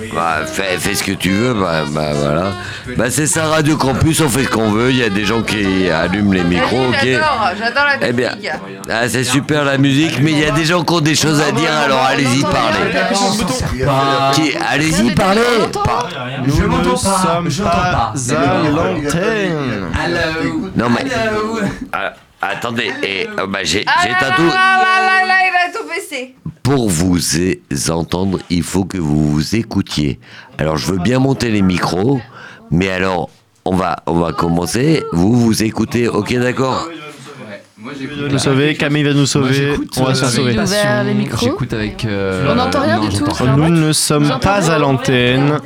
Bah, fais ce que tu veux, bah voilà. Bah c'est ça, Radio Campus, on fait ce qu'on veut. Il y a des gens qui allument les micros, ok. J'adore la musique. Eh bien, c'est super la musique, mais il y a des gens qui ont des choses à dire, alors allez-y, parlez. Allez-y, parlez. Je m'entends pas. Je n'entends pas. À l'antenne. Non mais. Attendez, j'ai Ah un tout. là, il a tout baissé. Pour vous entendre, il faut que vous vous écoutiez. Alors, je veux bien monter les micros, mais alors, on va commencer. Vous écoutez, ok, d'accord? Nous sauver, Camille va nous sauver. On va se faire sauver. Ouvert les micros. J'écoute avec. On n'entend rien du tout. Nous ne sommes pas à l'antenne.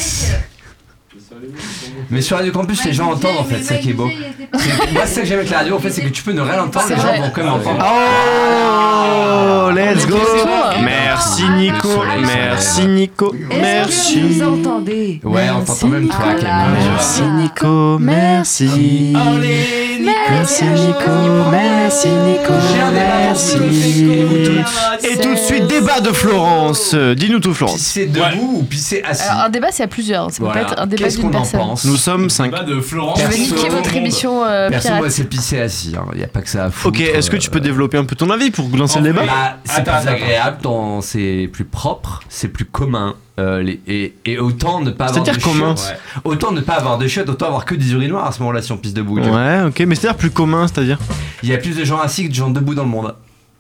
Mais sur Radio Campus, les gens entendent en fait, c'est ça qui est beau. Moi, c'est ça que j'aime avec la radio, en fait, c'est que tu peux ne rien entendre, les gens vont quand même entendre. Oh, let's go. Merci Nico. Merci Nico. Merci. Vous entendez? Ouais, on t'entend même toi, Camille. Merci Nico. Merci. Merci Nico. Merci Nico. Merci. Et tout de suite, débat de Florence. Dis-nous tout, Florence. Pisser debout ou pisser assis? Alors, un débat, c'est à plusieurs. Ça peut pas être un débat Qu'est-ce d'une qu'on en personne. pense? Nous sommes 5. Débat de Florence. Je vais niquer votre émission Perso, moi, pirate. c'est pisser assis. Il n'y a pas que ça à foutre. Ok, est-ce que tu peux développer un peu ton avis pour lancer le débat? Bah, c'est Attends, plus agréable, c'est plus propre, c'est plus commun. Et autant ne pas avoir de C'est-à-dire commun. chiottes. Autant ne pas avoir de chiottes, autant avoir que des urinoirs à ce moment-là si on pisse debout. tu vois. Ouais, ok, mais c'est-à-dire plus commun, c'est-à-dire? Il y a plus de gens assis que de gens debout dans le monde.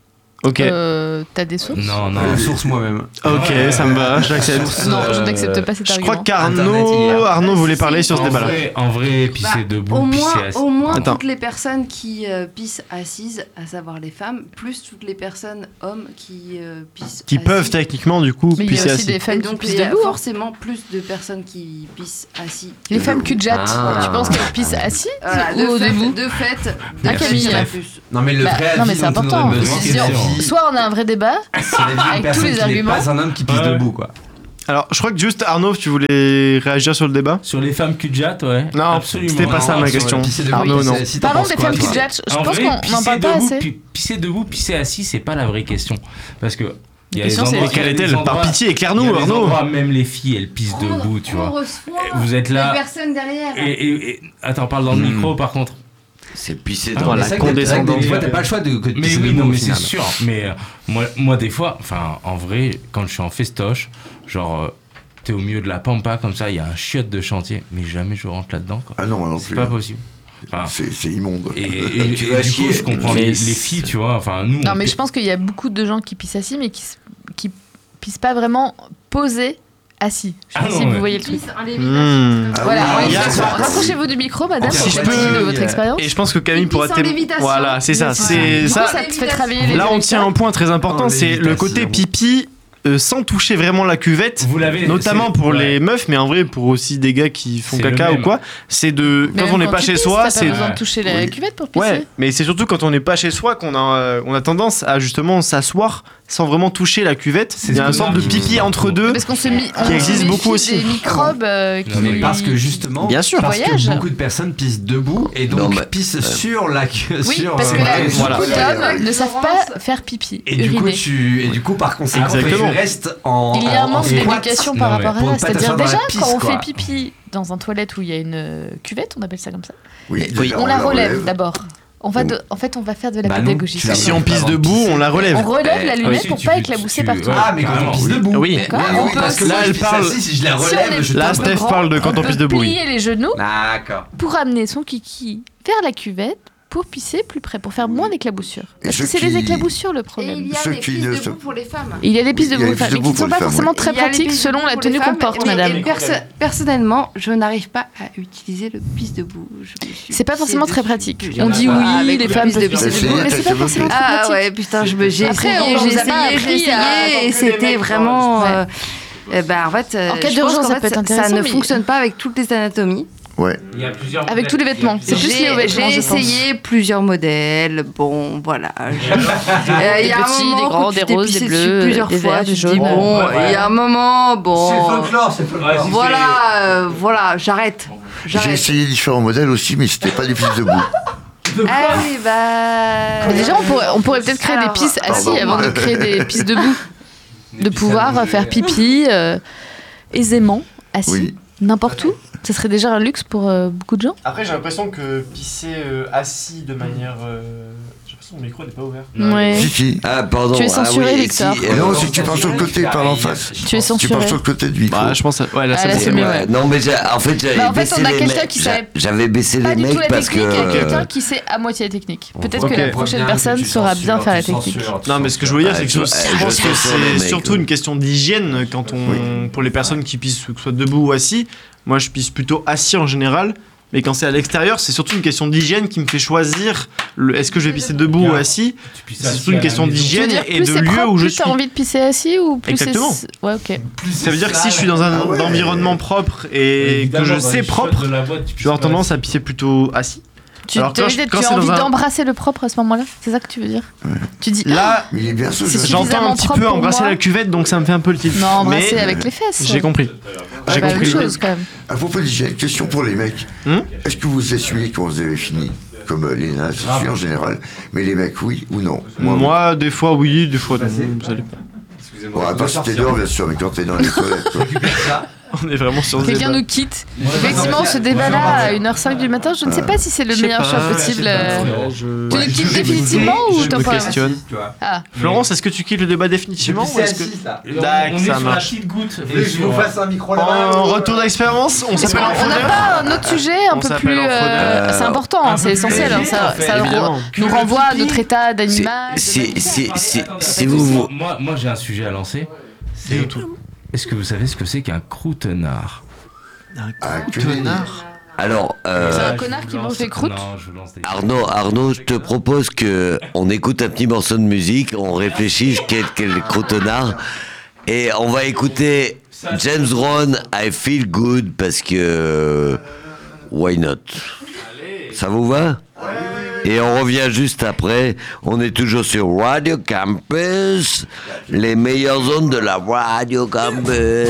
Ok. T'as des sources? Non, non. Source moi-même. Ok, ça me va, j'accepte. Non, je n'accepte pas cet Je argument. crois qu'Arnaud voulait parler sur ce débat-là. En vrai, pisser debout, Au pisser moins, assis. au moins Attends. toutes les personnes qui pissent assises, à savoir les femmes, plus toutes les personnes hommes qui pissent Qui assises. peuvent techniquement, du coup, Mais il y pisser a aussi assis. des femmes Et qui donc pissent il y a debout. hein. forcément plus de personnes qui pissent assis. Les femmes cul-de-jatte, Ah. tu penses qu'elles pissent assis Voilà, ou debout? de fait, Ah, Camille. il y en a plus. Non, mais le Bah, vrai non, mais avis c'est dont on important. aurait besoin, C'est c'est dire, l'avis- soit on a un vrai débat, c'est l'avis d'une avec tous personne les qui n'est arguments. pas un homme qui pisse Ouais. debout, quoi. Alors, je crois que juste Arnaud, tu voulais réagir sur le débat? Sur les femmes cul-de-jatte, ouais. Non, Absolument. c'était pas ça ma question. Pisser debout, Arnaud, pisser non. assis, t'en Parlons penses des quoi, femmes toi kidjat. Je En pense vrai, qu'on n'en pisser parle pas debout, assez. Pisser debout, pisser assis, c'est pas la vraie question. Parce que. Il y a question, des c'est- endroits- Et quelle il y a des est-elle? Par endroits- pitié, il y éclaire-nous, a des Arnaud. endroits, même les filles, elles pissent debout, tu vois. Vous êtes là. Les personnes derrière. Et attends, parle dans le micro par contre. C'est pisser Ah, dans Voilà, la. C'est vrai que condescendance. des fois, t'as pas le choix de Mais pisser oui, debout, non, au mais c'est final. sûr. Mais moi, des fois, enfin, en vrai, quand je suis en festoche, genre, t'es au milieu de la pampa comme ça, il y a un chiotte de chantier, mais jamais je rentre là-dedans, quoi. Ah non, moi non C'est plus. pas possible. Enfin, C'est immonde. et Tu du vas coup, chier. je comprends Mais les filles, tu vois. Enfin, nous. Non, on mais pi- je pense qu'il y a beaucoup de gens qui pissent assis, mais qui pissent pas vraiment posés assis. Je sais Ah pas non, si ouais. vous voyez le truc. Hmm. Voilà, oui, en il y a- lévitation. Rapprochez-vous du micro, madame, Si pour je témoigner peux, de votre expérience. Et je pense que Camille Ils pourra pissent en lévitation. Voilà, c'est ça. Du C'est coup, ça. ça te fait travailler les Là, on tient un point très important, Oh, c'est le côté lévitation. pipi sans toucher vraiment la cuvette. Vous l'avez. Notamment c'est- pour ouais. les meufs, mais en vrai pour aussi des gars qui font C'est le caca ou même. quoi. C'est de Mais quand même on n'est pas tu chez pisses, soi, t'as c'est pas besoin de toucher la Oui. cuvette pour pisser. ouais. Mais c'est surtout quand on n'est pas chez soi qu'on a tendance à justement s'asseoir sans vraiment toucher la cuvette. C'est Il y a ce une que sorte de je pipi dis. entre deux. Parce qu'on se met Qui existe beaucoup aussi. des microbes qui Non, mais Parce que justement, Bien sûr. parce Voyage. que beaucoup de personnes pissent debout et donc Non, mais- pissent sur la queue. Oui, sur, parce que là, voilà. beaucoup d'hommes ne savent pas faire pipi, et du coup, uriner. par conséquent, Exactement. tu restes en. Il y a un en manque squat. d'éducation Non, par mais rapport pour à ne ça. pas C'est-à-dire t'asseoir dans déjà, la pisse, quand on quoi. fait pipi dans un toilette où il y a une cuvette, on appelle ça comme ça, Oui, Oui. déjà, on la relève relève. d'abord. En fait, on va faire de la Bah non, pédagogie. tu la Si on relèves pisse avant de debout, pisser. on la relève. On relève la lunette Oui, pour tu pas peux- éclabousser tu- partout. ouais. Ah, mais quand on Carrément. pisse debout. Oui. D'accord, Mais on oui, peut parce que aussi- moi, Là, je elle pisse parle- assis, si je la Si on relève, est je Là, un tombe. peu Steph grand, parle de quand on pisse debout, oui. plier les genoux D'accord. pour amener son kiki vers la cuvette pour pisser plus près, pour faire moins d'éclaboussures. Et Parce que ceux c'est les qui- éclaboussures le Et problème. il y a Ceux les qui pistes ne debout se- pour les femmes. Il y a des pistes Il y a debout, les pistes mais qui ne debout sont pour pas les femmes, forcément oui. très Il y a les pratiques pistes selon debout la pour tenue les qu'on femmes, porte, mais madame. Personnellement, je n'arrive pas à utiliser le pisse debout. Je me suis C'est pas pissée forcément très dessus. pratique. Je On n'ai dit pas oui, avec les le femmes pisse peuvent debout. pisser debout, mais c'est pas forcément très Ah pratique. ouais, putain, j'ai Après, essayé, on j'ai nous a pas essayé, appris j'ai à- essayé, et c'était vraiment. En fait, En cas je d'urgence, pense qu'en ça fait, peut être ça intéressant, ne mais- fonctionne pas avec toutes les anatomies. Ouais. Il y a plusieurs Avec tous les vêtements. C'est plus lié aux vêtements, J'ai je pense. essayé plusieurs modèles. Bon, voilà. Il y a un petits, moment des grands, où tu des t'es roses, pissé des dessus bleus, plusieurs des fois, verts, tu des te jaunes. dis, bon, Ouais. il y a un moment, bon. c'est Voilà, j'arrête. J'ai essayé différents modèles aussi, mais c'était pas des pistes debout. Ah oui, bah. Mais déjà, on pourrait peut-être créer des Alors, pistes assis pardon. avant de créer des pistes debout. De pouvoir faire pipi aisément, assis, Oui. n'importe où. Ça serait déjà un luxe pour beaucoup de gens. Après, j'ai l'impression que pisser assis de manière. J'ai l'impression que mon micro n'est pas ouvert. Ouais. Si. Ah, pardon. Tu es censuré, oui, Victor. Non, si tu parles sur le côté, parle en face. Tu es Tu censuré. parles sur le côté du micro. Bah, je pense. Ouais, là, Ah, là, c'est mieux, ouais. Non, mais en fait, j'avais Bah, en fait, baissé on a les quelqu'un mecs. qui savait J'avais baissé Pas les du tout mecs la parce technique, il y a que. quelqu'un qui sait à moitié la technique. Peut-être voit que la qu'on voit prochaine bien personne que tu saura bien censures, faire la tu technique. censures, tu Non, mais ce que je voulais dire, c'est que je je pense que censure les c'est mecs, surtout ouais. une question d'hygiène quand on, pour les personnes qui pissent, que ce soit debout ou assis. Moi, je pisse plutôt assis en général. Mais quand c'est à l'extérieur, c'est surtout une question d'hygiène qui me fait choisir est-ce que je vais pisser debout ou assis. C'est surtout une question Tu veux d'hygiène dire, et plus de c'est lieu propre, où je plus suis. t'as envie de pisser assis ou plus Exactement. Ouais, ok. Ça veut dire que si je suis dans un environnement propre et que je sais propre, je vais avoir tendance à pisser plutôt assis. Tu Alors, tu quand as c'est envie dans un- d'embrasser le propre à ce moment-là? C'est ça que tu veux dire? Tu dis Là, Mais il est bien C'est sûr. j'entends suffisamment un petit propre peu pour embrasser moi. la cuvette, donc ça me fait un peu le tilt. non, embrasser Mais avec les fesses. j'ai compris. C'est J'ai pas la même compris. chose quand même. À propos d'hygiène, question pour les mecs. Est-ce que vous essuyez quand vous avez fini? Comme les nains s'essuient en général. Mais les mecs, oui ou non? Moi, des fois oui, des fois non. Ça dépend. Bon, à part si t'es dehors, bien sûr, mais quand t'es dans les toilettes, quoi. On est vraiment sur ce Quelqu'un débat. nous quitte. Effectivement, ce débat-là à 1h05 du matin, je ne sais pas si c'est le Je sais meilleur pas, choix possible. Je Tu nous quittes définitivement ou je t'en me parles? questionne. Ah, Florence, est-ce que tu quittes le débat définitivement ou est-ce que... Dac, On est ça sur la marche. petite goutte. Et je vous fasse un micro là-bas. En retour d'expérience, on s'appelle en on n'a fauneur. pas un autre sujet un On peu s'appelle plus. en fauneur. C'est important, hein, c'est essentiel. hein, ça Évidemment. nous renvoie à notre état d'animal. de Si mammifère. vous. Moi j'ai un sujet à lancer. C'est est-ce que vous savez ce que c'est qu'un croutenard? Ah, que Connard. Alors, C'est un connard qui mange des croûtes. Non, je vous lance des. Arnaud, je te propose que on écoute un petit morceau de musique, on réfléchit quel croutonnard, et on va écouter James Brown, I Feel Good, parce que why not? Ça vous va? Et on revient juste après. On est toujours sur Radio Campus, les meilleures zones de la Radio Campus.